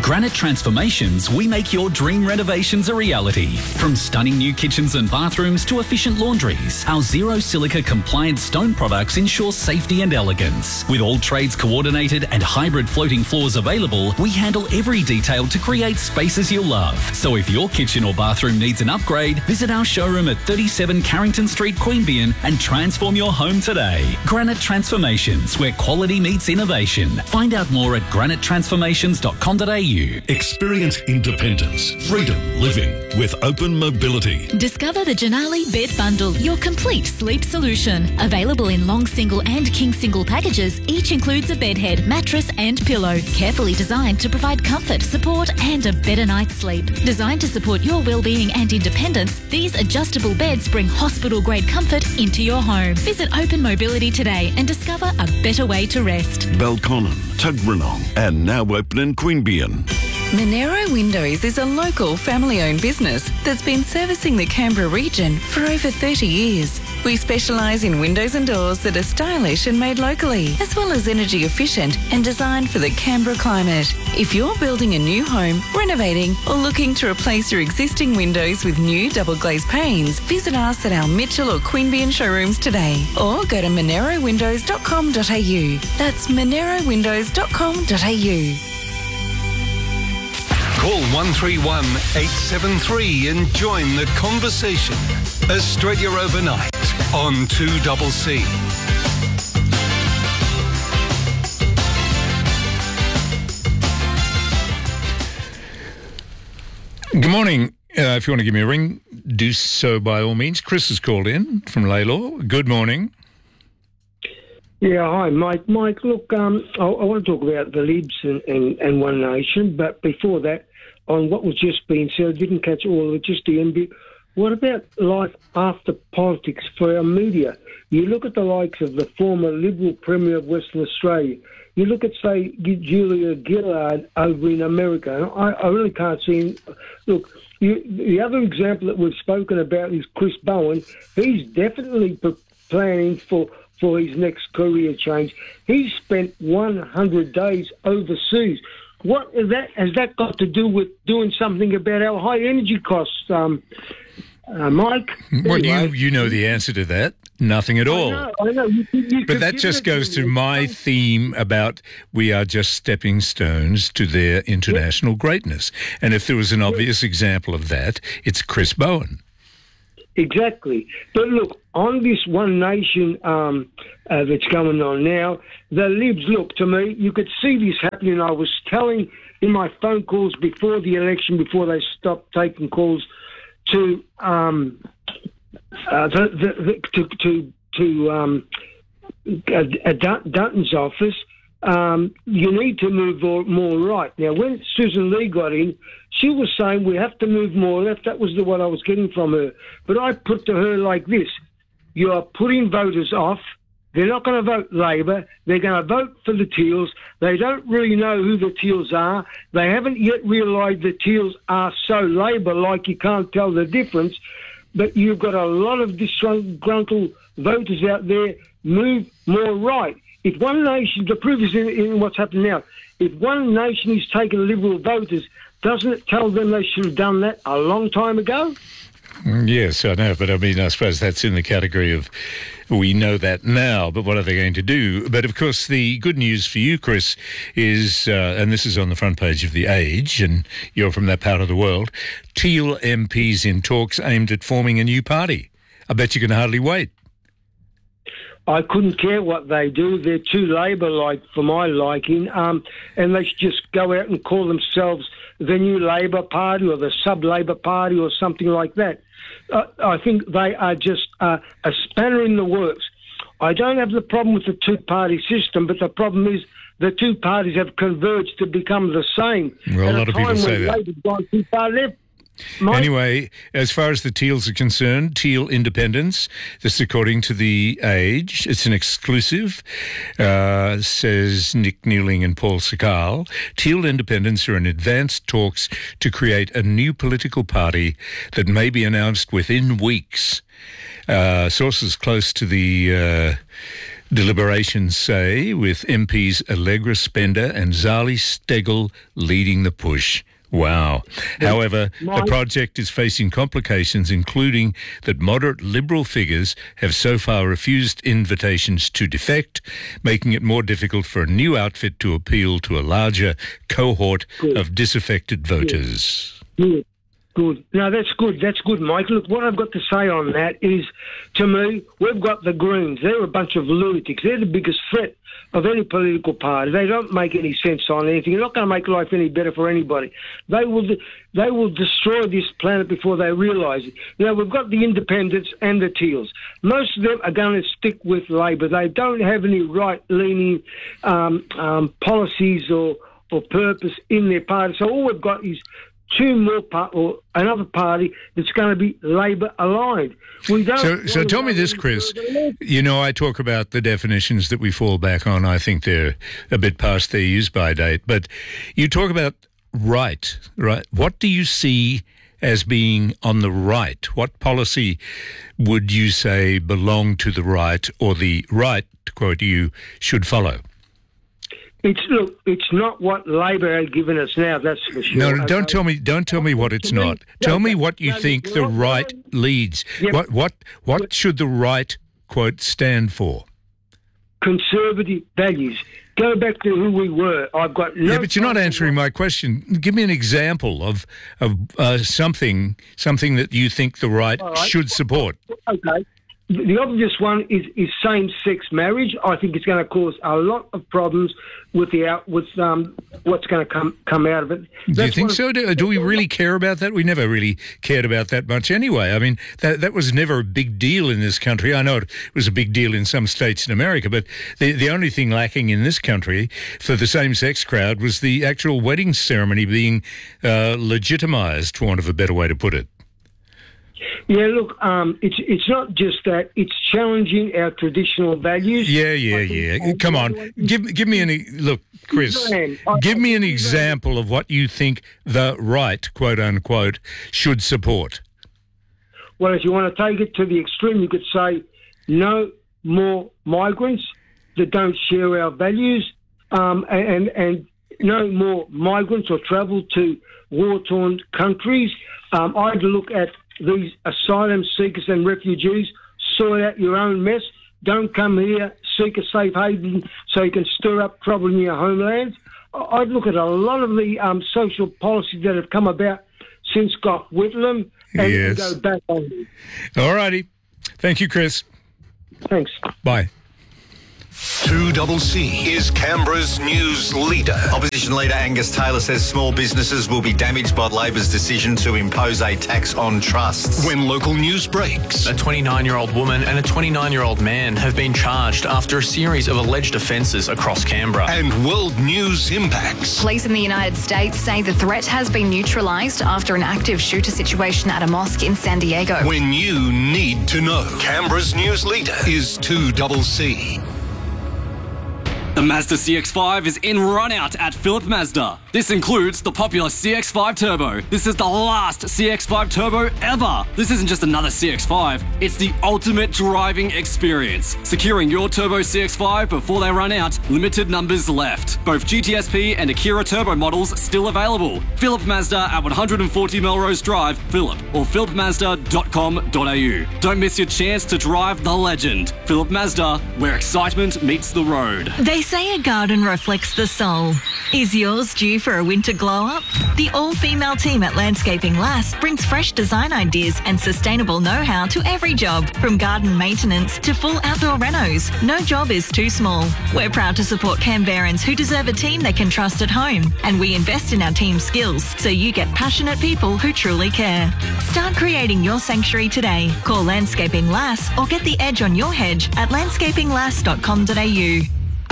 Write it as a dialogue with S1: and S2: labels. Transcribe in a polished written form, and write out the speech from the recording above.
S1: Granite Transformations, we make your dream renovations a reality. From stunning new kitchens and bathrooms to efficient laundries, our zero silica compliant stone products ensure safety and elegance. With all trades coordinated and hybrid floating floors available, we handle every detail to create spaces you'll love. So if your kitchen or bathroom needs an upgrade, visit our showroom at 37 Carrington Street, Queanbeyan and transform your home today. Granite Transformations, where quality meets innovation. Find out more at granitetransformations.com.au.
S2: Experience independence, freedom living with Open Mobility.
S3: Discover the Janali Bed Bundle, your complete sleep solution. Available in long single and king single packages, each includes a bed head, mattress and pillow. Carefully designed to provide comfort, support and a better night's sleep. Designed to support your well-being and independence, these adjustable beds bring hospital-grade comfort into your home. Visit Open Mobility today and discover a better way to rest.
S2: Belconnen, Tuggeranong and now open in Queanbeyan.
S4: Monero Windows is a local family-owned business that's been servicing the Canberra region for over 30 years. We specialise in windows and doors that are stylish and made locally, as well as energy efficient and designed for the Canberra climate. If you're building a new home, renovating or looking to replace your existing windows with new double glazed panes, visit us at our Mitchell or Queanbeyan showrooms today or go to monerowindows.com.au. That's monerowindows.com.au.
S5: Call 131 873 and join the conversation. Australia Overnight on 2CC.
S6: Good morning. If you want to give me a ring, do so by all means. Chris has called in from Laylaw. Good morning.
S7: Yeah, hi, Mike. Mike, look, I want to talk about the Libs and One Nation, but before that, on what was just being said, I didn't catch all of it, just the end bit. What about life after politics for our media? You look at the likes of the former Liberal Premier of Western Australia. You look at, say, Julia Gillard over in America. I really can't see... Look, the other example that we've spoken about is Chris Bowen. He's definitely planning for his next career change. He spent 100 days overseas. What is that? Has that got to do with doing something about our high energy costs, Mike?
S6: Well, you know the answer to that. Nothing at all.
S7: I know.
S6: But that just goes to my theme about we are just stepping stones to their international greatness. And if there was an obvious example of that, it's Chris Bowen.
S7: Exactly. But look, on this One Nation that's going on now, the Libs, look, to me, you could see this happening. I was telling in my phone calls before the election, before they stopped taking calls, to Dutton's office. You need to move more right. Now, when Susan Lee got in, she was saying we have to move more left. That was what I was getting from her. But I put to her like this: you are putting voters off. They're not going to vote Labor. They're going to vote for the Teals. They don't really know who the Teals are. They haven't yet realised the Teals are so Labor-like you can't tell the difference. But you've got a lot of disgruntled voters out there. Move more right. If One Nation, the proof is in what's happening now, if One Nation is taking Liberal voters, doesn't it tell them they should have done that a long time ago?
S6: Yes, I know, but I mean, I suppose that's in the category of we know that now, but what are they going to do? But of course, the good news for you, Chris, is, and this is on the front page of The Age, and you're from that part of the world, Teal MPs in talks aimed at forming a new party. I bet you can hardly wait.
S7: I couldn't care what they do. They're too Labor-like for my liking, and they should just go out and call themselves the new Labor Party or the sub-Labor Party or something like that. I think they are just a spanner in the works. I don't have the problem with the two-party system, but the problem is the two parties have converged to become the same.
S6: Well, a lot of people say that.
S7: Labor's gone too far left.
S6: Anyway, as far as the Teals are concerned, Teal Independence, this according to The Age, it's an exclusive, says Nick Neeling and Paul Sakal. Teal Independence are in advanced talks to create a new political party that may be announced within weeks. Sources close to the Deliberations say, with MPs Allegra Spender and Zali Steggall leading the push. Wow. However, the project is facing complications, including that moderate Liberal figures have so far refused invitations to defect, making it more difficult for a new outfit to appeal to a larger cohort of disaffected voters.
S7: Good. No, that's good. That's good, Mike. Look, what I've got to say on that is, to me, we've got the Greens. They're a bunch of lunatics. They're the biggest threat of any political party. They don't make any sense on anything. They're not going to make life any better for anybody. They will destroy this planet before they realise it. Now, we've got the independents and the Teals. Most of them are going to stick with Labor. They don't have any right-leaning policies or purpose in their party. So all we've got is two more or another party that's going to be Labor aligned. We don't.
S6: So tell me this, Chris. You know, I talk about the definitions that we fall back on. I think they're a bit past their use-by date. But you talk about right? What do you see as being on the right? What policy would you say belong to the right, or the right, to quote you, should follow?
S7: It's not what Labor has given us now. That's for sure.
S6: No, don't tell me what it's not. Tell me what you think the right leads. Yep. What should the right, quote, stand for?
S7: Conservative values. Go back to who we were. I've got no.
S6: Yeah, but you're not answering my question. Give me an example of something that you think the right should support.
S7: Okay. The obvious one is same-sex marriage. I think it's going to cause a lot of problems with what's going to come out of it.
S6: Do you think so? Do we really care about that? We never really cared about that much anyway. I mean, that was never a big deal in this country. I know it was a big deal in some states in America, but the only thing lacking in this country for the same-sex crowd was the actual wedding ceremony being legitimised, for want of a better way to put it.
S7: Yeah, look, it's not just that; it's challenging our traditional values.
S6: Yeah. Come on, give me any look, Chris. Give me an example of what you think the right, quote unquote, should support.
S7: Well, if you want to take it to the extreme, you could say no more migrants that don't share our values, and no more migrants or travel to war-torn countries. I'd look at these asylum seekers and refugees, sort out your own mess. Don't come here, seek a safe haven so you can stir up trouble in your homeland. I'd look at a lot of the social policies that have come about since Gough Whitlam and go back on them.
S6: All righty. Thank you, Chris.
S7: Thanks.
S6: Bye.
S5: 2CC is Canberra's news leader.
S8: Opposition leader Angus Taylor says small businesses will be damaged by Labor's decision to impose a tax on trusts.
S5: When local news breaks.
S9: A 29-year-old woman and a 29-year-old man have been charged after a series of alleged offences across Canberra.
S5: And world news impacts.
S10: Police in the United States say the threat has been neutralised after an active shooter situation at a mosque in San Diego.
S5: When you need to know. Canberra's news leader is 2CC.
S11: The Mazda CX-5 is in run-out at Phillip Mazda. This includes the popular CX-5 Turbo. This is the last CX-5 Turbo ever. This isn't just another CX-5, it's the ultimate driving experience. Securing your Turbo CX-5 before they run out, limited numbers left. Both GTSP and Akira Turbo models still available. Phillip Mazda at 140 Melrose Drive, Phillip, or phillipmazda.com.au. Don't miss your chance to drive the legend. Phillip Mazda, where excitement meets the road.
S3: They say a garden reflects the soul. Is yours due for a winter glow-up? The all-female team at Landscaping Lass brings fresh design ideas and sustainable know-how to every job, from garden maintenance to full outdoor renos. No job is too small. We're proud to support Canberrans who deserve a team they can trust at home, and we invest in our team skills so you get passionate people who truly care. Start creating your sanctuary today. Call Landscaping Lass or get the edge on your hedge at landscapinglass.com.au.